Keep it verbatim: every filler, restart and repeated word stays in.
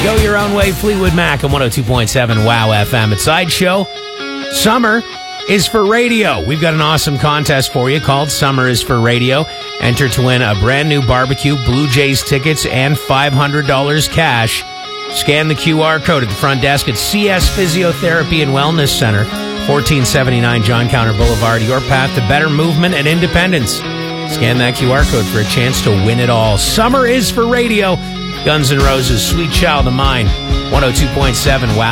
Go Your Own Way, Fleetwood Mac on one oh two point seven Wow F M. At Sideshow, Summer is for Radio. We've got an awesome contest for you called Summer is for Radio. Enter to win a brand new barbecue, Blue Jays tickets, and five hundred dollars cash. Scan the Q R code at the front desk at C S Physiotherapy and Wellness Center, fourteen seventy-nine John Counter Boulevard. Your path to better movement and independence. Scan that Q R code for a chance to win it all. Summer is for Radio. Guns N' Roses, Sweet Child of Mine, one oh two point seven Wow.